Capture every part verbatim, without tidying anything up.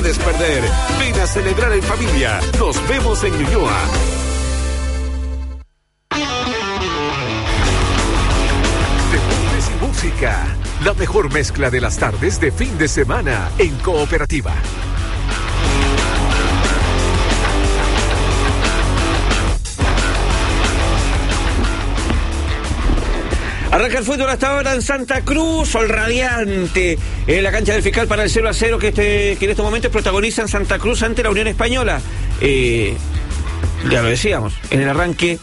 puedes perder. Ven a celebrar en familia. Nos vemos en Ñuñoa. Deportes y música. La mejor mezcla de las tardes de fin de semana en Cooperativa. Arranca el fútbol hasta ahora en Santa Cruz, sol radiante en la cancha del Fiscal para el cero a cero que, este, que en estos momentos protagoniza en Santa Cruz ante la Unión Española. Eh, ya lo decíamos, en el arranque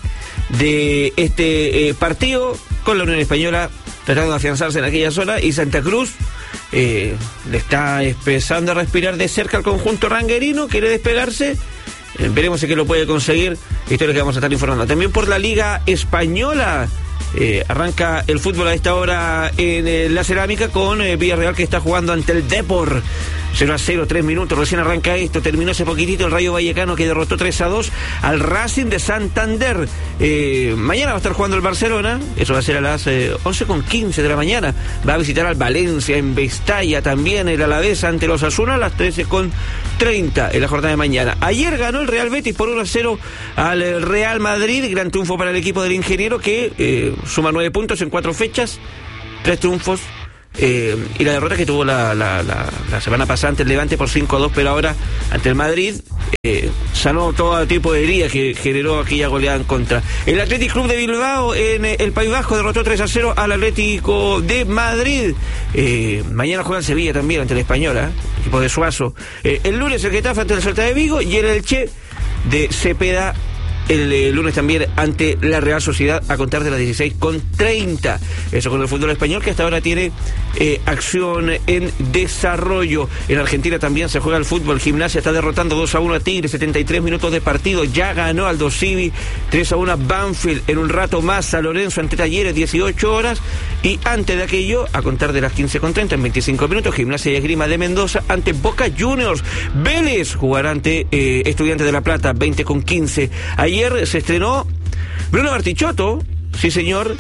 de este eh, partido con la Unión Española tratando de afianzarse en aquella zona y Santa Cruz eh, le está empezando a respirar de cerca al conjunto ranguerino, quiere despegarse. Eh, veremos si que lo puede conseguir, historia que vamos a estar informando. También por la Liga Española. Eh, arranca el fútbol a esta hora en eh, la Cerámica con eh, Villarreal que está jugando ante el Depor. cero a cero, tres minutos, recién arranca esto, terminó hace poquitito el Rayo Vallecano que derrotó tres a dos al Racing de Santander. Eh, mañana va a estar jugando el Barcelona, eso va a ser a las eh, once con quince de la mañana, va a visitar al Valencia en Mestalla, también el Alavés ante los Osasuna a las trece con treinta en la jornada de mañana. Ayer ganó el Real Betis por uno a cero al Real Madrid, gran triunfo para el equipo del ingeniero que eh, suma nueve puntos en cuatro fechas, tres triunfos. Eh, y la derrota que tuvo la, la, la, la semana pasada ante el Levante por cinco a dos, pero ahora ante el Madrid eh, sanó todo tipo de heridas que generó aquella goleada en contra. El Athletic Club de Bilbao en eh, el País Vasco derrotó tres a cero al Atlético de Madrid. Eh, mañana juega el Sevilla también ante la Española, ¿eh? Equipo de Suazo. Eh, el lunes el Getafe ante el Celta de Vigo y el Elche de Cepeda el eh, lunes también ante la Real Sociedad a contar de las dieciséis con treinta. Eso con el fútbol español que hasta ahora tiene eh, acción en desarrollo. En Argentina también se juega el fútbol. Gimnasia está derrotando dos a uno a Tigre, setenta y tres minutos de partido. Ya ganó Aldo Civi, tres a uno a Banfield. En un rato más San Lorenzo ante Talleres, dieciocho horas. Y antes de aquello, a contar de las quince con treinta, en veinticinco minutos, Gimnasia y Esgrima de Mendoza ante Boca Juniors. Vélez jugará ante eh, Estudiantes de La Plata, veinte con quince. Ayer se estrenó Bruno Bartichotto, sí señor,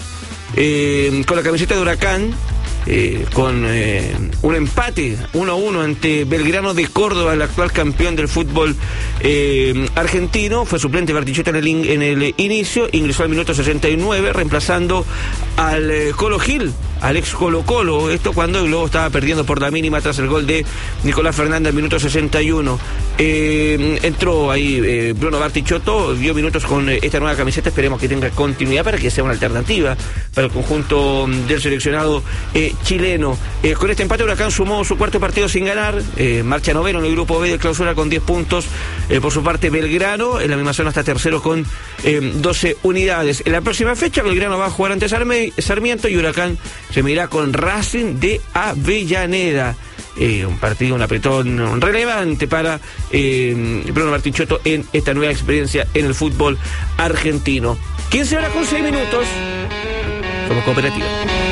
eh, con la camiseta de Huracán, eh, con eh, un empate uno a uno ante Belgrano de Córdoba, el actual campeón del fútbol eh, argentino. Fue suplente Bartichotto en el, in, en el inicio, ingresó al minuto sesenta y nueve, reemplazando al eh, Colo Gil, al ex Colo Colo, esto cuando el Globo estaba perdiendo por la mínima tras el gol de Nicolás Fernández al minuto sesenta y uno. Eh, entró ahí eh, Bruno Bartichotto, dio minutos con eh, esta nueva camiseta, esperemos que tenga continuidad para que sea una alternativa para el conjunto del seleccionado eh, chileno. Eh, con este empate Huracán sumó su cuarto partido sin ganar, eh, marcha noveno en el grupo B de clausura con diez puntos. Eh, por su parte Belgrano en la misma zona está tercero con eh, doce unidades. En la próxima fecha Belgrano va a jugar ante Sarme, Sarmiento y Huracán se medirá con Racing de Avellaneda. Eh, un partido, un apretón relevante para eh, Bruno Bartichotto en esta nueva experiencia en el fútbol argentino. quince horas con seis minutos. Somos Cooperativa.